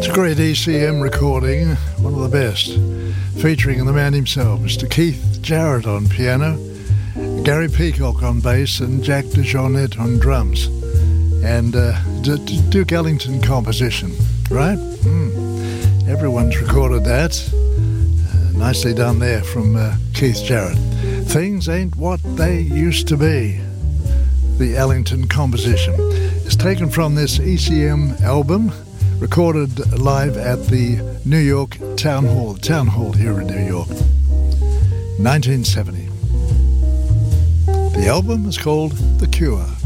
a great ECM recording, one of the best, featuring the man himself, Mr. Keith Jarrett on piano, Gary Peacock on bass, and Jack DeJohnette on drums. And Duke Ellington composition, right? Everyone's recorded that. Nicely done there from Keith Jarrett. Things Ain't What They Used to Be. The Ellington composition is taken from this ECM album, recorded live at the New York Town Hall here in New York, 1970. The album is called The Cure.